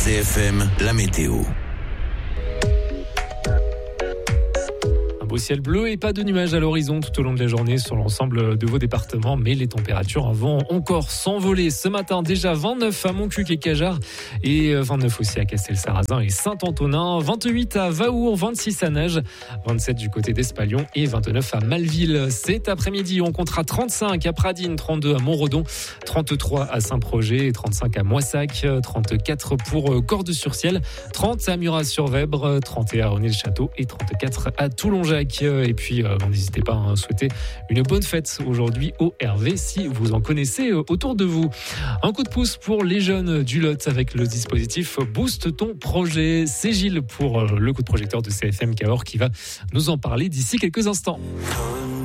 CFM, la météo. Au ciel bleu et pas de nuages à l'horizon tout au long de la journée sur l'ensemble de vos départements, mais les températures vont encore s'envoler. Ce matin, déjà 29 à Montcuq et Cajarc et 29 aussi à Castelsarrasin et Saint-Antonin, 28 à Vaour, 26 à Nages, 27 du côté d'Espalion et 29 à Malville. Cet après-midi, on comptera 35 à Pradines, 32 à Montredon, 33 à Saint-Projet, 35 à Moissac, 34 pour Cordes-sur-Ciel, 30 à Murat-sur-Vèbre, 31 à René-le-Château et 34 à Toulonjac. Et puis, n'hésitez pas à souhaiter une bonne fête aujourd'hui au Hervé si vous en connaissez autour de vous. Un coup de pouce pour les jeunes du Lot avec le dispositif Boost ton projet. C'est Gilles pour le coup de projecteur de CFM Cahors qui va nous en parler d'ici quelques instants.